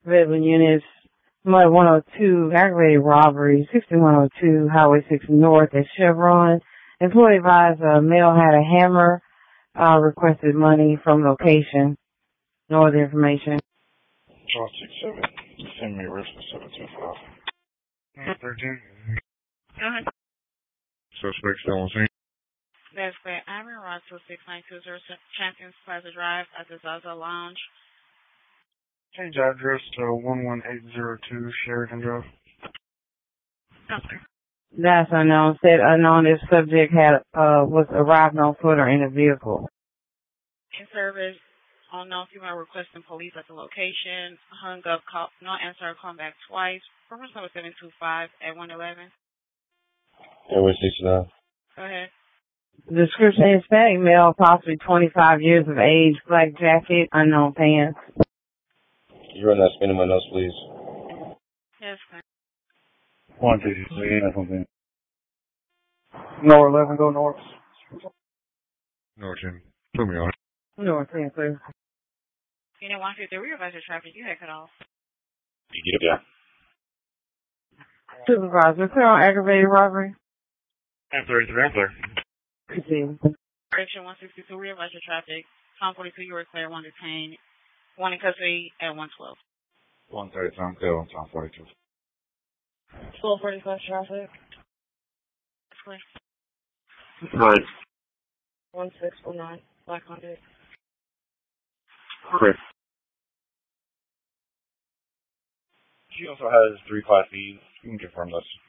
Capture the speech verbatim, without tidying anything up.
Redland units, one oh two, aggravated robbery, sixty-one oh two, Highway six North at Chevron. Employee advised a male had a hammer, uh, requested money from location. No other information. twelve six seven, send me a risk for seven two five. thirteen. Go ahead. Suspect still on scene. That's correct. I'm in Ross two six nine two zero Champions Plaza Drive at the Zaza Lounge. Change address to one one eight zero two Sheridan Drive. Okay. That's unknown. Said unknown if subject had, uh, was arrived on foot or in a vehicle. In service, unknown female requesting police at the location. Hung up, call, no answer, call back twice. Reference number seven two five at one eleven. Airway sixty-nine. Go ahead. Description: Hispanic male, possibly twenty-five years of age, black jacket, unknown pants. Can you run that spin in my notes, please? Yes, sir. one two three, that's one thing. North eleven, go north. North ten. Put me on it. North ten, clear. Unit one fifty, we advise your traffic. You had cut off. You get it, yeah. Supervisor, clear on aggravated robbery. M thirty-three, I'm clear. Proceed. Section one sixty-two, we advise your traffic. Tom forty-two, you were clear. One detained. One in custody at one twelve. one thirty-two, I'm clear on Tom forty-two. twelve forty-five traffic. Clear. Right. one six one nine, Black Hundred. Clear. She also has three class E's. You can confirm this.